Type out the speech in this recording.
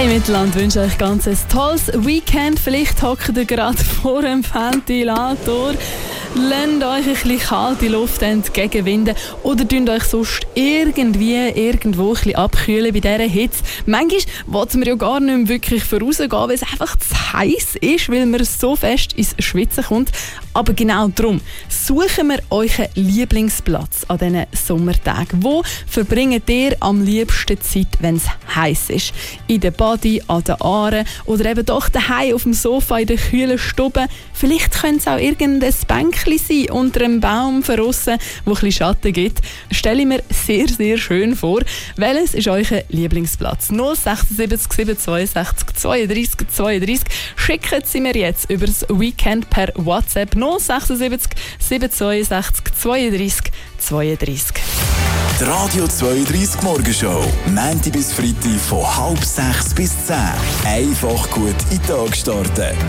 Hey Mittelland, wünsche euch ganz ein tolles Weekend. Vielleicht hockt ihr gerade vor dem Ventilator, lasst euch ein bisschen kalte Luft entgegenwinden oder tünt euch sonst irgendwo ein bisschen abkühlen bei dieser Hitze. Manchmal wollen wir ja gar nicht mehr wirklich vorausgehen, weil es einfach zu heiß ist, weil man so fest ins Schwitzen kommt. Aber genau darum suchen wir euren Lieblingsplatz an diesen Sommertagen. Wo verbringt ihr am liebsten Zeit, wenn es heiß ist? In der Body, an den Aaren oder eben doch daheim auf dem Sofa in der kühlen Stube. Vielleicht könnte es auch irgendein Bänkchen sein unter einem Baum draussen, wo ein bisschen Schatten gibt. Stelle ich mir sehr, sehr schön vor. Welches ist euer Lieblingsplatz? 076 762 32 32. Schicken Sie mir jetzt über das Weekend per WhatsApp 076 762 32 32. Die Radio 32 Morgenshow. Montag bis Freitag von 5:30 bis 10. Einfach gut in den Tag starten.